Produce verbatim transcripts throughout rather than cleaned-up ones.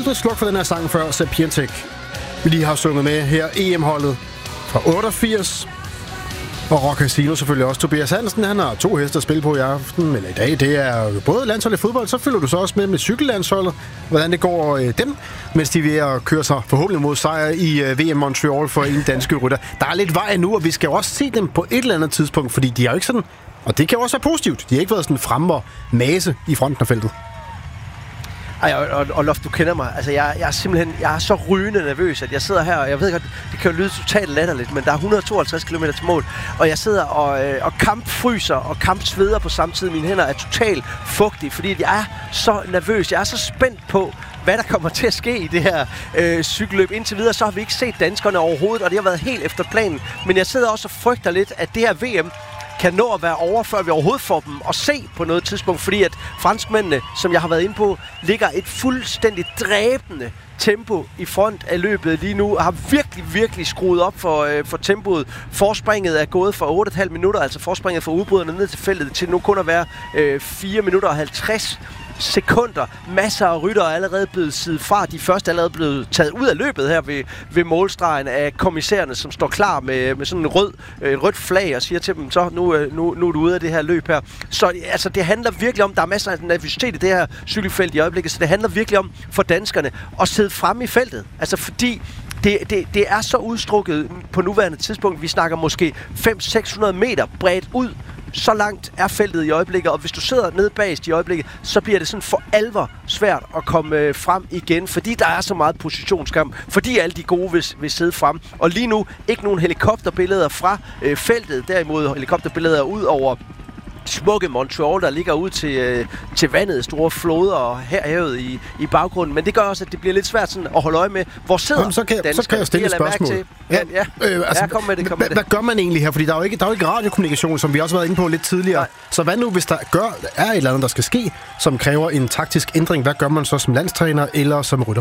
aldrig slukke for den her sang før, Sepp Piontek. Vi lige har sunget med her E M-holdet fra otteogfirs. Og Rock Casino selvfølgelig også. Tobias Hansen, han har to heste at spille på i aften, eller i dag. Det er både landsholdet i fodbold, så følger du så også med med cykellandsholdet, hvordan det går øh, dem, mens de er ved at køre sig forhåbentlig mod sejr i øh, V M Montreal for en danske rytter. Der er lidt vej nu, og vi skal også se dem på et eller andet tidspunkt, fordi de er jo ikke sådan, og det kan også være positivt, de har ikke været sådan fremme og mase i fronten af feltet. Ej, og, og, og Loft, du kender mig. Altså, jeg, jeg er simpelthen jeg er så rygende nervøs, at jeg sidder her, og jeg ved godt, det kan jo lyde totalt latterligt, men der er et hundrede og tooghalvtreds kilometer til mål, og jeg sidder og, øh, og kampfryser og kampsveder på samme tid. Mine hænder er totalt fugtige, fordi jeg er så nervøs. Jeg er så spændt på, hvad der kommer til at ske i det her øh, cykelløb. Indtil videre, så har vi ikke set danskerne overhovedet, og det har været helt efter planen. Men jeg sidder også og frygter lidt, at det her V M kan nå at være over, før vi overhovedet får dem at se på noget tidspunkt, fordi at franskmændene, som jeg har været inde på, ligger et fuldstændig dræbende tempo i front af løbet lige nu, har virkelig, virkelig skruet op for, øh, for tempoet. Forspringet er gået fra otte komma fem minutter, altså forspringet fra udbryderne ned til feltet, til nu kun at være øh, fire minutter og halvtreds sekunder. Masser af rytter er allerede blevet siddet fra. De første er allerede blevet taget ud af løbet her ved, ved målstregen af kommissærerne, som står klar med, med sådan en rød, øh, rødt flag og siger til dem, så nu, øh, nu, nu er du ude af det her løb her. Så altså, det handler virkelig om, der er masser af nervøsitet i det her cykelfelt i øjeblikket, så det handler virkelig om for danskerne at sidde fremme i feltet. Altså fordi Det, det, det er så udstrukket på nuværende tidspunkt. Vi snakker måske fem til seks hundrede meter bredt ud. Så langt er feltet i øjeblikket, og hvis du sidder nede bagest i øjeblikket, så bliver det sådan for alvor svært at komme øh, frem igen, fordi der er så meget positionskamp, fordi alle de gode vil, vil sidde frem. Og lige nu ikke nogen helikopterbilleder fra øh, feltet, derimod helikopterbilleder ud over smukke Montreal, der ligger ud til, øh, til vandet, store floder og her havet i, i baggrunden. Men det gør også, at det bliver lidt svært sådan at holde øje med, hvor sidder Jamen, så kan, danskerne. Så kan jeg stille et spørgsmål. Ja, ja. Øh, altså, ja, kom med det, kom med det. Hvad gør man egentlig her? Fordi der er jo ikke, der er jo ikke radiokommunikation, som vi også har været inde på lidt tidligere. Nej. Så hvad nu, hvis der gør, er et eller andet, der skal ske, som kræver en taktisk ændring? Hvad gør man så som landstræner eller som rytter?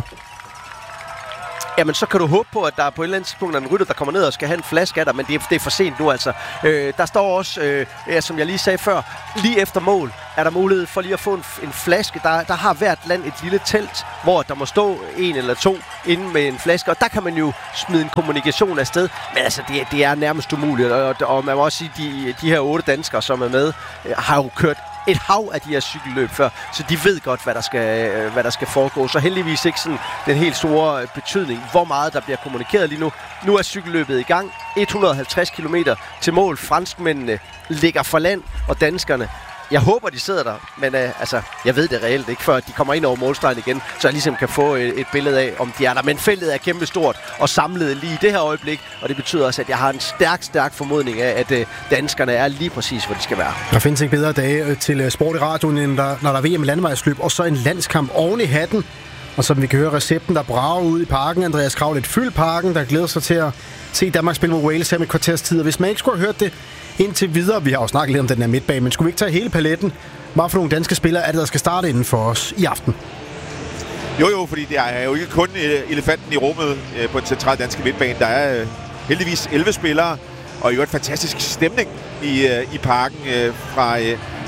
Jamen, så kan du håbe på, at der er på et eller andet tidspunkt en rytter, der kommer ned og skal have en flaske af dig, men det er, det er for sent nu, altså. Øh, der står også, øh, ja, som jeg lige sagde før, lige efter mål er der mulighed for lige at få en, en flaske. Der, der har hvert land et lille telt, hvor der må stå en eller to inde med en flaske, og der kan man jo smide en kommunikation afsted. Men altså, det, det er nærmest umuligt, og, og man må også sige, de, de her otte danskere, som er med, har jo kørt et hav af de her cykelløb før, så de ved godt, hvad der skal, hvad der skal foregå. Så heldigvis ikke sådan den helt store betydning, hvor meget der bliver kommunikeret lige nu. Nu er cykelløbet i gang. et hundrede og halvtreds kilometer til mål. Franskmændene ligger for land, og danskerne, jeg håber, de sidder der, men øh, altså, jeg ved det reelt ikke, før de kommer ind over målstregen igen, så jeg ligesom kan få et, et billede af, om de er der. Men feltet er kæmpestort og samlet lige i det her øjeblik, og det betyder også, at jeg har en stærk, stærk formodning af, at øh, danskerne er lige præcis, hvor de skal være. Der findes ikke bedre dage til sport i radioen, end der, når der er V M i landevejsløb, og så en landskamp oven i hatten. Og som vi kan høre recepten, der brager ud i parken. Andreas Kravlet fyldt parken, der glæder sig til at se Danmark spille mod Wales her med kvarters tid. Og hvis man ikke skulle have hørt det indtil videre, vi har jo snakket lidt om den her midtbane, men skulle vi ikke tage hele paletten? Hvad for nogle danske spillere er det, der skal starte inden for os i aften? Jo jo, fordi det er jo ikke kun elefanten i rummet på den centrale danske midtbane. Der er heldigvis elleve spillere, og jo et fantastisk stemning i, i parken fra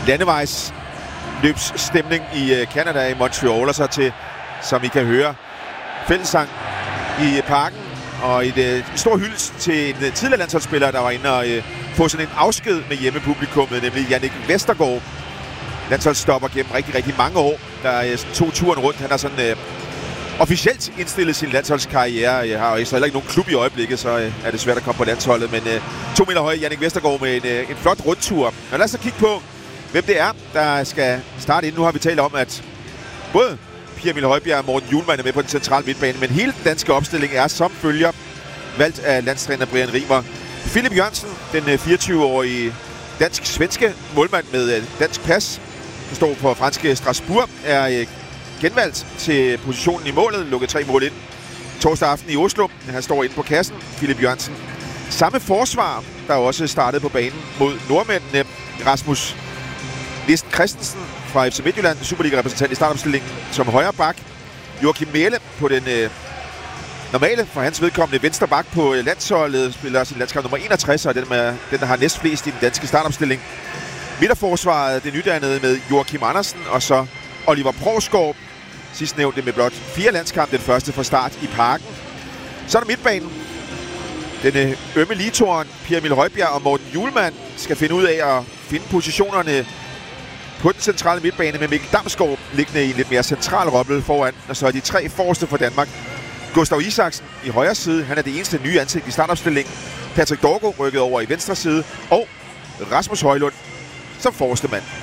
landevejsløbsstemning i Canada, i Montreal, og så til, som I kan høre, fællessang i parken, og et øh, stor hyldest til en øh, tidligere landsholdsspiller, der var inde og øh, få sådan en afsked med hjemmepublikummet, nemlig Jannik Vestergaard. Landsholdsstopper gennem rigtig, rigtig mange år, der øh, tog turen rundt. Han har sådan øh, officielt indstillet sin landsholdskarriere. Jeg har jo heller ikke nogen klub i øjeblikket, så øh, er det svært at komme på landsholdet, men øh, to meter høje Jannik Vestergaard med en, øh, en flot rundtur. Og lad os så kigge på, hvem det er, der skal starte ind. Nu har vi talt om, at både Pierre Emil Højbjerg og Morten Hjulmand er med på den centrale midtbane, men hele den danske opstilling er som følger, valgt af landstræner Brian Rimer. Philip Jørgensen, den fireogtyve-årige dansk-svenske målmand med dansk pas, der står på franske Strasbourg, er genvalgt til positionen i målet, lukket tre mål ind torsdag aften i Oslo. Han står inde på kassen, Philip Jørgensen. Samme forsvar, der også startede på banen mod nordmændene, Rasmus Listen Christensen fra F C Midtjylland, Superliga-repræsentant i startopstillingen som højre bak. Joachim Mæhle på den øh, normale, for hans vedkommende, venstre bak på øh, landsholdet, spiller sin landskamp nummer enogtres, og den, med, den der har næst flest i den danske startopstilling. Midterforsvaret, det nydannede med Joachim Andersen, og så Oliver Provsgaard Sidstnævnte med blot fire landskampe, den første fra start i Parken. Så er der midtbanen. Denne ømme ligetoren, Pierre Emil Højbjerg og Morten Hjulmand, skal finde ud af at finde positionerne på den centrale midtbane med Mikkel Damsgaard liggende i en lidt mere central rolle foran. Og så er de tre forreste for Danmark. Gustav Isaksen i højre side, han er det eneste nye ansigt i startopstillingen. Patrick Dorgo rykket over i venstre side, og Rasmus Højlund som forreste mand.